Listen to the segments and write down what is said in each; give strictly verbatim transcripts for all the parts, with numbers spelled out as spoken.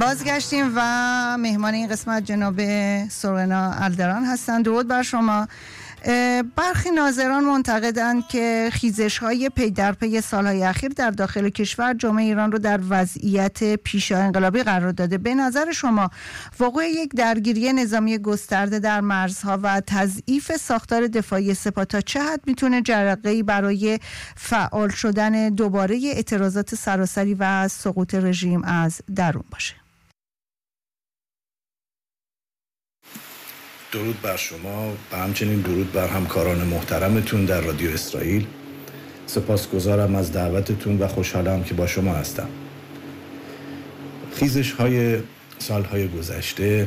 بازگشتیم و مهمان این قسمت جناب سورنا الدران هستند. درود بر شما. برخی ناظران معتقدند که خیزش‌های پی در پی سالهای اخیر در داخل کشور جامعه ایران رو در وضعیت پیشا انقلابی قرار داده. به نظر شما وقوع یک درگیری نظامی گسترده در مرزها و تضعیف ساختار دفاعی سپاه تا چه حد میتونه جرقه‌ای برای فعال شدن دوباره اعتراضات سراسری و سقوط رژیم از درون باشه؟ درود بر شما و همچنین درود بر همکاران محترمتون در رادیو اسرائیل. سپاسگزارم از دعوتتون و خوشحالم که با شما هستم. خیزش های سالهای گذشته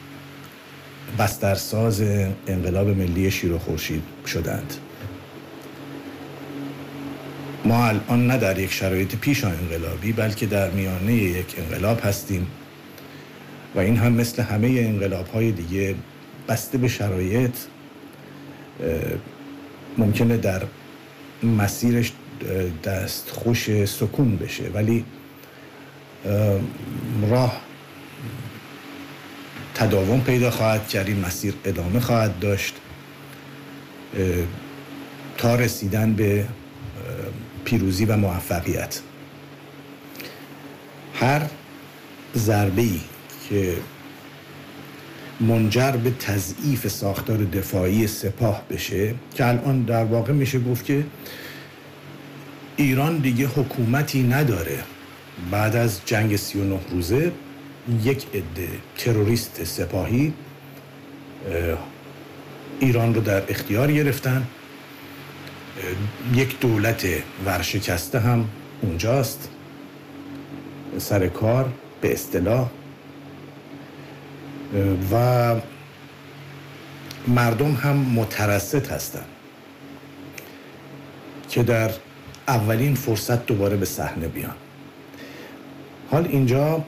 بسترساز انقلاب ملی شیر و خورشید شدند. ما الان نه در یک شرایط پیشا انقلابی بلکه در میانه یک انقلاب هستیم و این هم مثل همه انقلاب های دیگه بسته به شرایط ممکنه در مسیرش دستخوش سکون بشه، ولی راه تداوم پیدا خواهد کرد، این مسیر ادامه خواهد داشت تا رسیدن به پیروزی و موفقیت. هر ضربه‌ای که منجر به تضعیف ساختار دفاعی سپاه بشه، که الان در واقع میشه گفت که ایران دیگه حکومتی نداره، بعد از جنگ سی و نه روزه یک عده تروریست سپاهی ایران رو در اختیار گرفتن، یک دولت ورشکسته هم اونجاست سر کار به اصطلاح و مردم هم مترصد هستند که در اولین فرصت دوباره به صحنه بیان. حال اینجا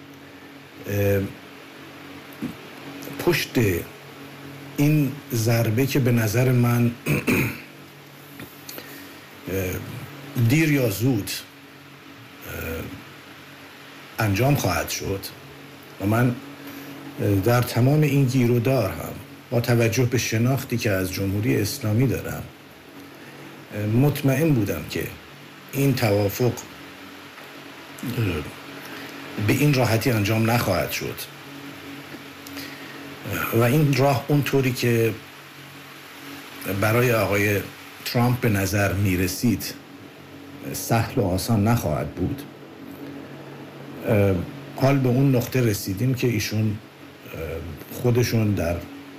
پشت این ضربه که به نظر من دیر یا زود انجام خواهد شد و من در تمام این گیر و دار هم با توجه به شناختی که از جمهوری اسلامی دارم مطمئن بودم که این توافق به این راحتی انجام نخواهد شد و این راه اونطوری که برای آقای ترامپ به نظر میرسید سهل و آسان نخواهد بود. حال به اون نقطه رسیدیم که ایشون خودشون در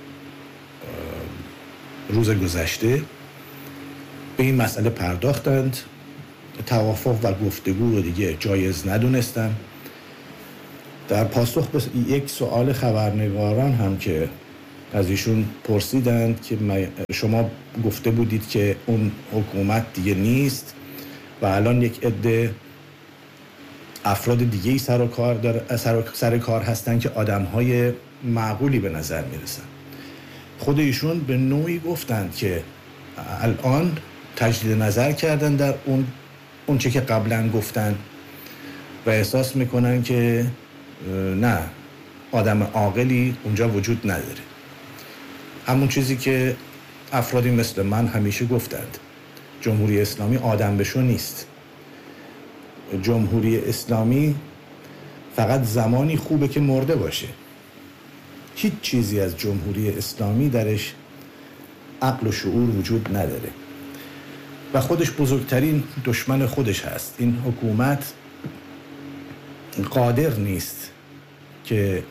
روز گذشته به این مسئله پرداختند، توافق و گفتگو رو دیگه جایز ندونستن. در پاسخ به یک سوال خبرنگاران هم که از ایشون پرسیدند که شما گفته بودید که اون حکومت دیگه نیست و الان یک عده افراد دیگه‌ای سر و کار داره سر, سر کار هستن که آدم‌های معقولی به نظر میرسن. خود ایشون به نوعی گفتند که الان تجدید نظر کردن در اون اون چه که قبلا گفتن و احساس میکنن که نه، آدم عاقلی اونجا وجود نداره. همون چیزی که افرادی مثل من همیشه گفتند، جمهوری اسلامی آدم بشو نیست. جمهوری اسلامی فقط زمانی خوبه که مرده باشه. هیچ چیزی از جمهوری اسلامی درش عقل و شعور وجود نداره و خودش بزرگترین دشمن خودش هست. این حکومت قادر نیست که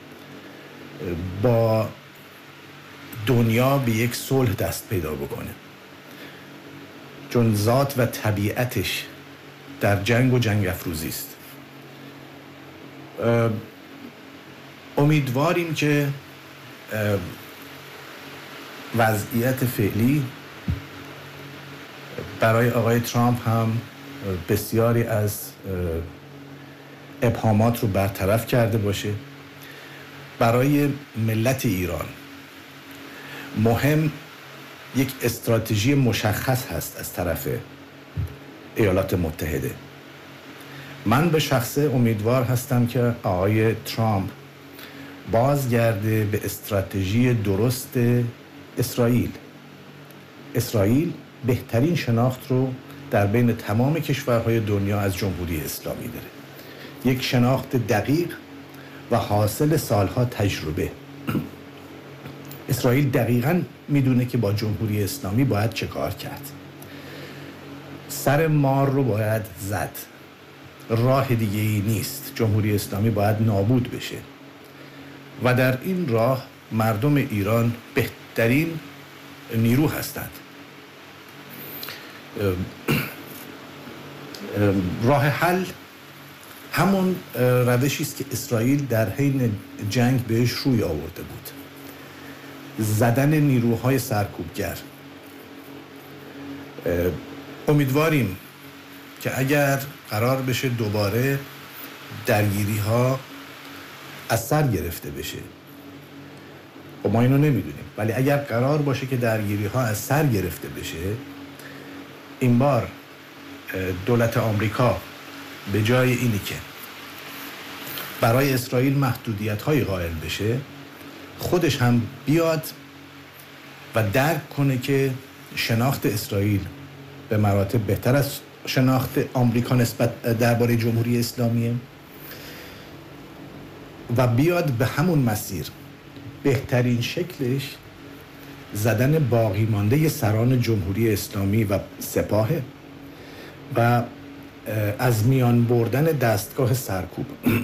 با دنیا به یک صلح دست پیدا بکنه، چون ذات و طبیعتش در جنگ و جنگ افروزی است. امیدواریم که وضعیت فعلی برای آقای ترامپ هم بسیاری از ابهامات رو برطرف کرده باشه. برای ملت ایران مهم یک استراتژی مشخص هست از طرف ایالات متحده من به شخصه امیدوار هستم که آقای ترامپ بازگرده به استراتژی درست اسرائیل. اسرائیل بهترین شناخت رو در بین تمام کشورهای دنیا از جمهوری اسلامی داره. یک شناخت دقیق و حاصل سالها تجربه. اسرائیل دقیقاً میدونه که با جمهوری اسلامی باید چه کار کرد. سر مار رو باید زد. راه دیگه ای نیست. جمهوری اسلامی باید نابود بشه. و در این راه مردم ایران بهترین نیرو هستند. راه حل همون روشی است که اسرائیل در حین جنگ بهش روی آورده بود. زدن نیروهای سرکوبگر. امیدواریم که اگر قرار بشه دوباره درگیری ها از سر گرفته بشه، و ما اینو نمیدونیم، ولی اگر قرار باشه که درگیری ها از سر گرفته بشه، این بار دولت آمریکا به جای اینی که برای اسرائیل محدودیت های قائل بشه، خودش هم بیاد و درک کنه که شناخت اسرائیل به مراتب بهتر از شناخت آمریکا نسبت درباره جمهوری اسلامیه و بیاد به همون مسیر. بهترین شکلش زدن باقی مانده سران جمهوری اسلامی و سپاه و از میان بردن دستگاه سرکوب.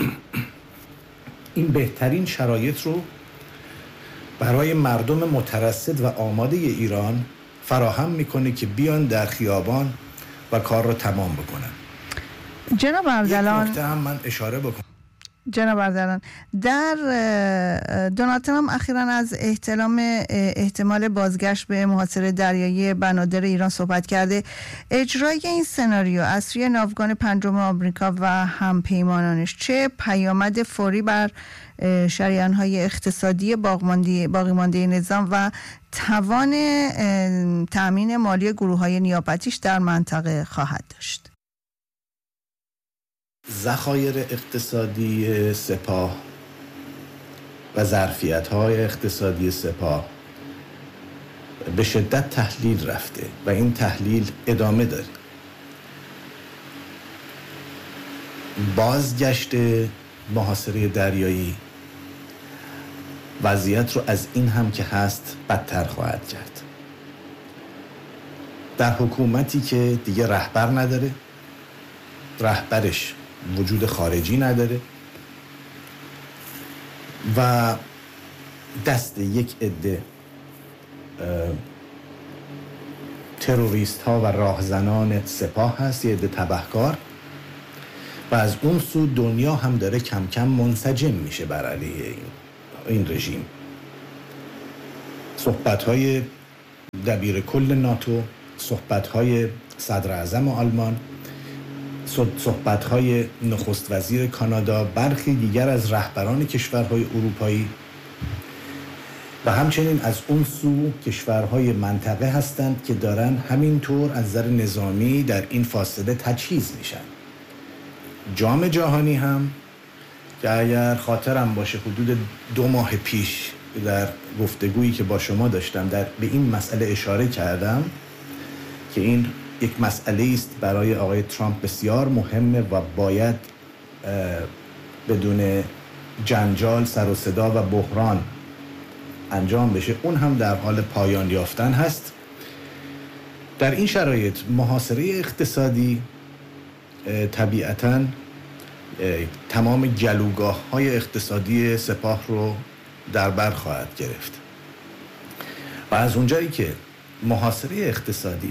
این بهترین شرایط رو برای مردم مترصد و آماده ایران فراهم میکنه که بیان در خیابان و کار رو تمام بکنن. جناب اردلان، یک نکته هم من اشاره بکنم. جناب اردلان، در دونالد ترامپ اخیراً از احتمال احتمال بازگشت به محاصره دریایی بنادر ایران صحبت کرده. اجرای این سناریو از سوی ناوگان پنجم آمریکا و همپیمانانش چه پیامد فوری بر شریان‌های اقتصادی باقی مانده نظام و توان تأمین مالی گروه‌های نیابتیش در منطقه خواهد داشت؟ ذخایر اقتصادی سپاه و ظرفیت‌های اقتصادی سپاه به شدت تحلیل رفته و این تحلیل ادامه داره. بازگشت محاصره دریایی وضعیت رو از این هم که هست بدتر خواهد کرد. در حکومتی که دیگه رهبر نداره، رهبرش وجود خارجی نداره و دست یک عده تروریست ها و راهزنان سپاه هست، یه عده تبهکار، و از اون سو دنیا هم داره کم کم منسجم میشه بر علیه این, این رژیم. صحبت های دبیر کل ناتو، صحبت های صدر اعظم آلمان، صحبت‌های نخست وزیر کانادا، برخی دیگر از رهبران کشورهای اروپایی و همچنین از اون سو کشورهای منطقه هستند که دارن همینطور از نظر نظامی در این فاصله تجهیز میشن. جام جهانی هم که اگر خاطرم باشه حدود دو ماه پیش در گفتگویی که با شما داشتم در به این مسئله اشاره کردم که این یک مسئله است برای آقای ترامپ بسیار مهمه و باید بدون جنجال، سر و صدا و بحران انجام بشه. اون هم در حال پایان یافتن هست. در این شرایط محاصره اقتصادی طبیعتاً تمام گلوگاه های اقتصادی سپاه رو در بر خواهد گرفت و از اونجایی که محاصره اقتصادی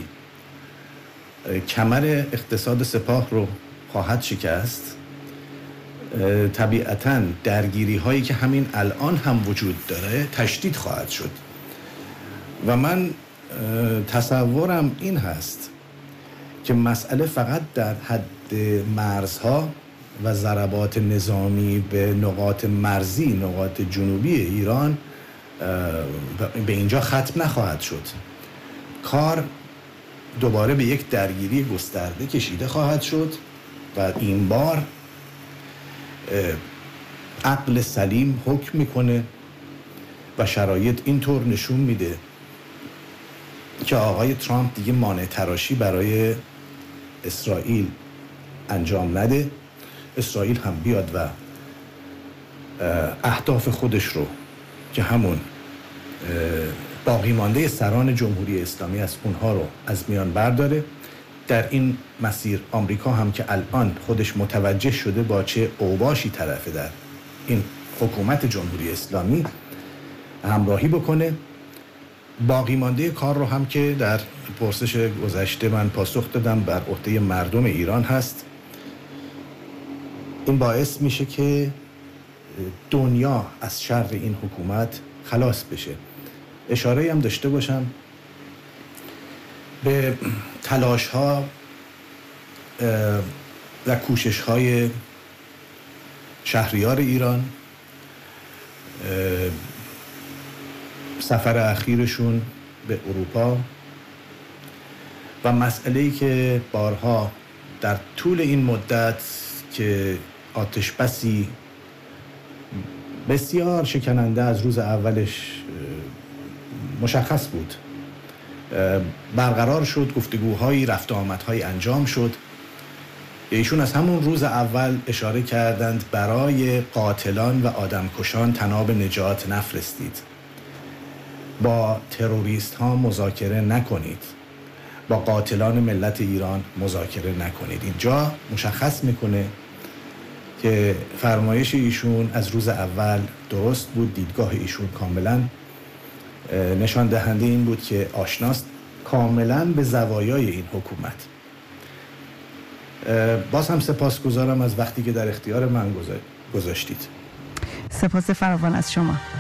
کمر اقتصاد سپاه رو خواهد شکست، طبیعتاً درگیری هایی که همین الان هم وجود داره تشدید خواهد شد و من تصورم این هست که مسئله فقط در حد مرزها و ضربات نظامی به نقاط مرزی، نقاط جنوبی ایران به اینجا ختم نخواهد شد. کار دوباره به یک درگیری گسترده کشیده خواهد شد و این بار عقل سلیم حکم میکنه و شرایط اینطور نشون میده که آقای ترامپ دیگه مانع تراشی برای اسرائیل انجام نده، اسرائیل هم بیاد و اهداف خودش رو که همون باقی مانده سران جمهوری اسلامی از اونها رو از میان برداره. در این مسیر آمریکا هم که الان خودش متوجه شده با چه اوباشی طرفه در این حکومت جمهوری اسلامی همراهی بکنه. باقی مانده کار رو هم که در پرسش گذشته من پاسخ دادم بر عهده مردم ایران هست. این باعث میشه که دنیا از شر این حکومت خلاص بشه. اشاره هم داشته باشم به تلاش ها و کوشش های شهریار ایران، سفر اخیرشون به اروپا و مسئله‌ای که بارها در طول این مدت که آتش بسی بسیار شکننده از روز اولش مشخص بود برقرار شد، گفتگوهایی رفت و آمدهایی انجام شد. ایشون از همون روز اول اشاره کردند برای قاتلان و آدمکشان طناب نجات نفرستید، با تروریست ها مذاکره نکنید، با قاتلان ملت ایران مذاکره نکنید. اینجا مشخص میکنه که فرمایش ایشون از روز اول درست بود، دیدگاه ایشون کاملا نشان دهنده این بود که آشناست کاملا به زوایای این حکومت. باز هم سپاسگزارم از وقتی که در اختیار من گذاشتید. سپاس فراوان از شما.